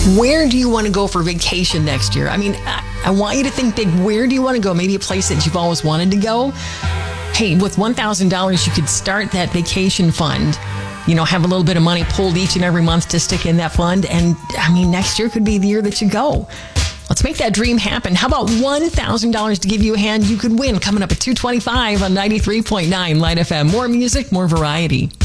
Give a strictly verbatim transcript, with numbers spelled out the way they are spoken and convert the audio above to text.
Where do you want to go for vacation next year? I mean, I, I want you to think big. Where do you want to go? Maybe a place that you've always wanted to go. Hey, with one thousand dollars, you could start that vacation fund. You know, have a little bit of money pulled each and every month to stick in that fund. And, I mean, next year could be the year that you go. Let's make that dream happen. How about one thousand dollars to give you a hand? You could win coming up at two twenty-five on ninety-three point nine Light F M. More music, more variety.